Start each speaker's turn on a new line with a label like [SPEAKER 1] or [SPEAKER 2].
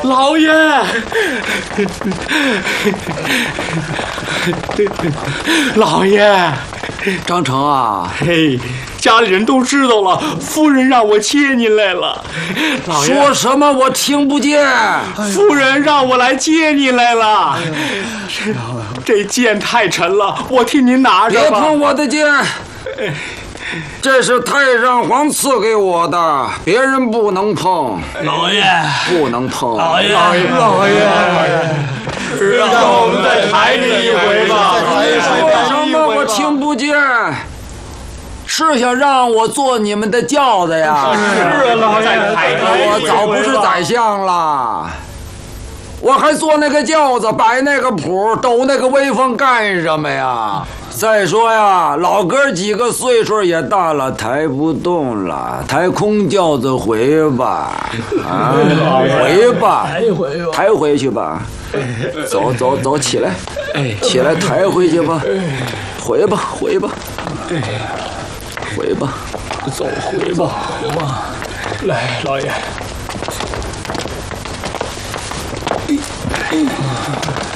[SPEAKER 1] 老爷，老爷，
[SPEAKER 2] 张成啊，
[SPEAKER 1] 嘿，家里人都知道了，夫人让我接您来了。老爷，
[SPEAKER 2] 说什么我听不见。
[SPEAKER 1] 夫人让我来接您来了。这剑太沉了，我替您拿着吧。
[SPEAKER 2] 别碰我的剑，这是太上皇赐给我的，别人不能碰。
[SPEAKER 3] 老爷，
[SPEAKER 2] 不能碰。
[SPEAKER 3] 老爷，
[SPEAKER 1] 老爷，让我们再抬你一回吧。
[SPEAKER 2] 说什么我听不见。是想让我做你们的轿子呀？
[SPEAKER 1] 是啊，老爷，
[SPEAKER 2] 我早不是宰相了，我还做那个轿子，摆那个谱，抖那个威风干什么呀？再说呀，老哥几个岁数也大了，抬不动了，抬空轿子回吧，啊，回吧，抬回去吧，走，起来，起来，抬回去吧，回吧，回吧，
[SPEAKER 3] 走回吧，来，老爷。